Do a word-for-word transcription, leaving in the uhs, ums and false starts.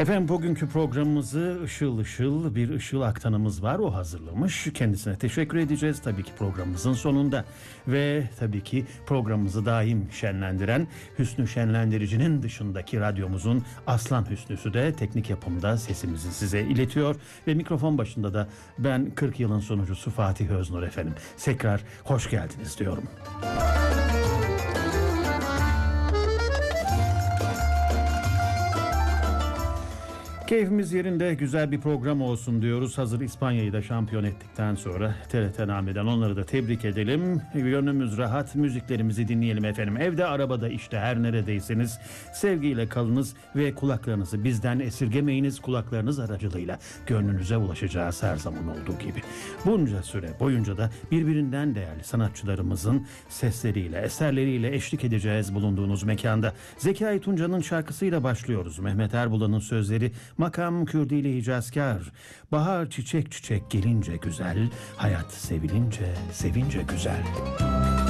Efendim bugünkü programımızı ışıl ışıl bir ışıl aktanımız var. O hazırlamış. Kendisine teşekkür edeceğiz tabii ki programımızın sonunda. Ve tabii ki programımızı daim şenlendiren Hüsnü Şenlendirici'nin dışındaki radyomuzun aslan Hüsnü'sü de teknik yapımda sesimizi size iletiyor. Ve mikrofon başında da ben kırk yılın sunucusu Fatih Öznur efendim. Tekrar hoş geldiniz diyorum. Keyfimiz yerinde, güzel bir program olsun diyoruz. Hazır İspanya'yı da şampiyon ettikten sonra T R T Name'den onları da tebrik edelim. Gönlümüz rahat, müziklerimizi dinleyelim efendim. Evde, arabada, işte her neredeyseniz sevgiyle kalınız ve kulaklarınızı bizden esirgemeyiniz. Kulaklarınız aracılığıyla gönlünüze ulaşacağız her zaman olduğu gibi. Bunca süre boyunca da birbirinden değerli sanatçılarımızın sesleriyle, eserleriyle eşlik edeceğiz bulunduğunuz mekanda. Zekai Tunca'nın şarkısıyla başlıyoruz. Mehmet Erbulan'ın sözleri, makam Kürdili Hicazkar. Bahar çiçek çiçek gelince güzel, hayat sevilince sevince güzel.